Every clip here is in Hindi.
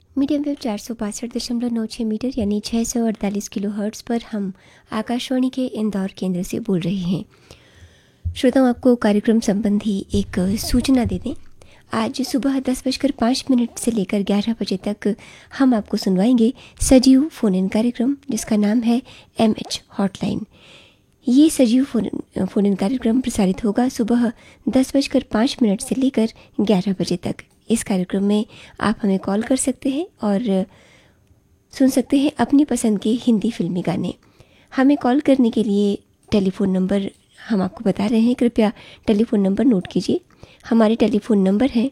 मीडियम वेव 462.96 मीटर यानी 648 किलो हर्ट्ज़ पर हम आकाशवाणी के इंदौर केंद्र से बोल रहे हैं। श्रोताओं, आपको कार्यक्रम संबंधी एक सूचना दे दें। आज सुबह 10:05 से लेकर 11 बजे तक हम आपको सुनवाएंगे सजीव फ़ोन इन कार्यक्रम, जिसका नाम है MH हॉटलाइन। ये सजीव फ़ोन इन कार्यक्रम प्रसारित होगा सुबह 10:05 से लेकर 11 बजे तक। इस कार्यक्रम में आप हमें कॉल कर सकते हैं और सुन सकते हैं अपनी पसंद के हिंदी फिल्मी गाने। हमें कॉल करने के लिए टेलीफ़ोन नंबर हम आपको बता रहे हैं, कृपया टेलीफ़ोन नंबर नोट कीजिए। हमारे टेलीफ़ोन नंबर हैं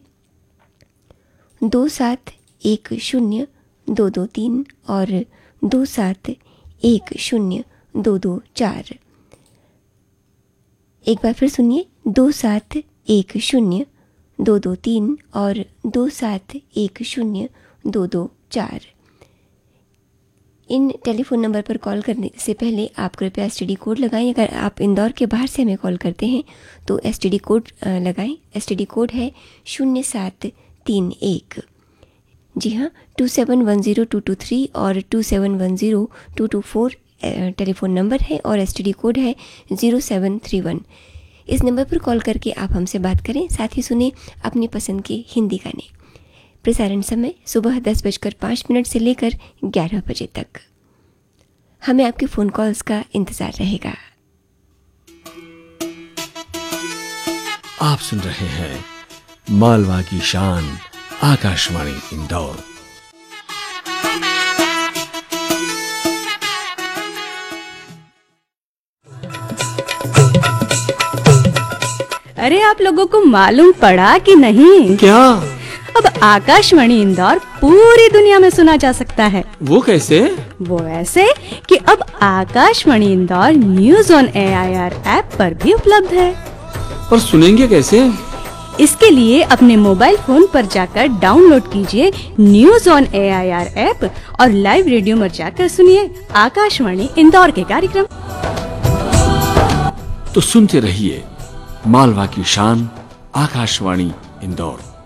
27102223 और 27102224। एक बार फिर सुनिए, 27102223 और 27102224। इन टेलीफ़ोन नंबर पर कॉल करने से पहले आप कृपया STD कोड लगाएं। अगर आप इंदौर के बाहर से हमें कॉल करते हैं तो STD कोड लगाएं। STD कोड है 0731। जी हाँ, 2710-223 और 2710-224 टेलीफ़ोन नंबर है और STD कोड है 0731। इस नंबर पर कॉल करके आप हमसे बात करें, साथ ही सुने अपनी पसंद के हिंदी गाने। प्रसारण समय सुबह 10:05 से लेकर 11 बजे तक। हमें आपके फ़ोन कॉल्स का इंतज़ार रहेगा। आप सुन रहे हैं मालवा की शान आकाशवाणी इंदौर। अरे आप लोगों को मालूम पड़ा कि नहीं? क्या? अब आकाशवाणी इंदौर पूरी दुनिया में सुना जा सकता है। वो कैसे? वो ऐसे कि अब Akashvani Indore news on AIR app पर भी उपलब्ध है। पर सुनेंगे कैसे? इसके लिए अपने मोबाइल फोन पर जाकर डाउनलोड कीजिए न्यूज ऑन AIR ऐप और लाइव रेडियो में जाकर सुनिए आकाशवाणी इंदौर के कार्यक्रम। तो सुनते रहिए मालवा की शान आकाशवाणी इंदौर।